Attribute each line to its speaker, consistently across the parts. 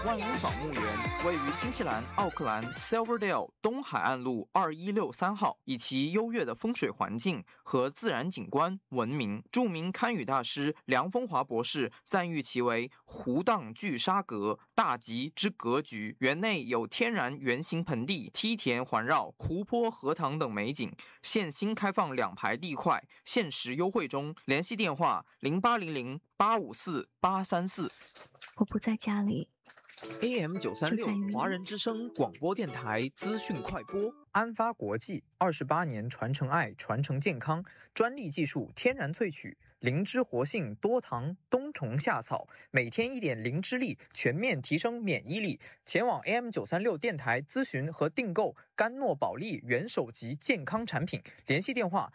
Speaker 1: 万屋坊墓园位于新西兰奥克兰 Silverdale 东海岸路2163号，以其优越的风水环境和自然景观闻名。著名堪舆大师梁风华博士赞誉其为湖荡聚沙阁，大吉之格局。园内有天然圆形盆地、梯田环绕、湖泊、荷塘等美景。现新开放2排地块，限时优惠中。联系电话0800854834。
Speaker 2: 我不在家里。
Speaker 1: AM 936华人之声广播电台资讯快播。
Speaker 3: 安发国际28年传承爱，传承健康，专利技术，天然萃取，灵芝活性，多糖，冬虫夏草，每天1点灵芝力，全面提升免疫力。前往 AM 936电台咨询和订购甘诺宝利元首级健康产品，联系电话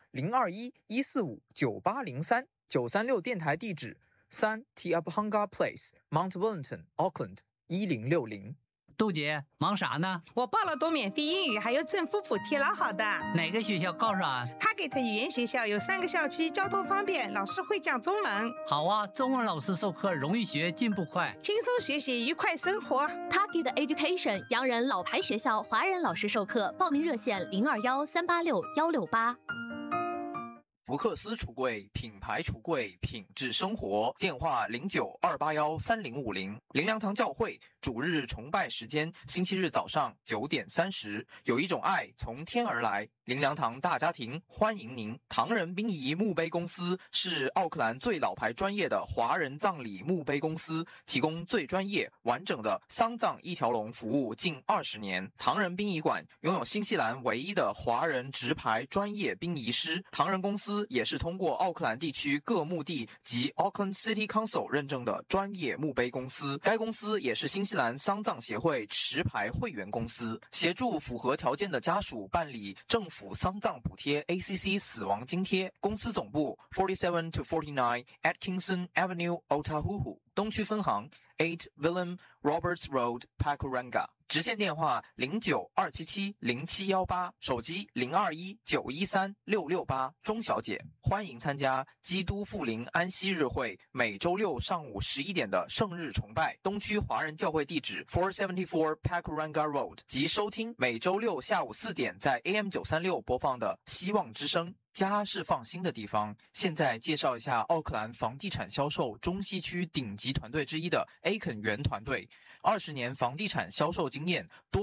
Speaker 3: 021-145-9803。936电台地址3 Te Apahanga Place Mount Wellington Auckland 1060。
Speaker 4: 杜姐忙啥呢？
Speaker 5: 我报了多免费英语，还有政府补贴，老好的。
Speaker 4: 哪个学校告诉啊
Speaker 5: Target 语言学校有3个校区，交通方便，老师会讲中文。
Speaker 4: 好啊，中文老师授课容易学，进步快，
Speaker 5: 轻松学习，愉快生活。
Speaker 6: Target Education 洋人老牌学校，华人老师授课，报名热线021-386-168。
Speaker 1: 福克斯橱柜，品牌橱柜，品质生活。电话0928130550。灵粮堂教会主日崇拜时间：星期日早上9点30。有一种爱从天而来。灵粮堂大家庭欢迎您。唐人殡仪墓碑公司是奥克兰最老牌专业的华人葬礼墓碑公司，提供最专业完整的丧葬一条龙服务近20年。唐人殡仪馆拥有新西兰唯一的华人直牌专业殡仪师。唐人公司也是通过奥克兰地区各墓地及 Auckland City Council 认证的专业墓碑公司。该公司也是新西兰丧葬协会持牌会员公司，协助符合条件的家属办理政府丧葬补贴 ACC 死亡津贴。公司总部47 to 49 Atkinson Avenue Otahuhu， 东区分行8 Willem Roberts Road Pakuranga。直线电话0927707718，手机021913668。钟小姐，欢迎参加基督复临安息日会每周六上午11点的圣日崇拜，东区华人教会地址474 Pakuranga Road， 及收听每周六下午4点在 AM 936播放的希望之声。家是放心的地方。现在介绍一下奥克兰房地产销售中西区顶级团队之一的 Aiken 园团队，20年房地产销售经验，多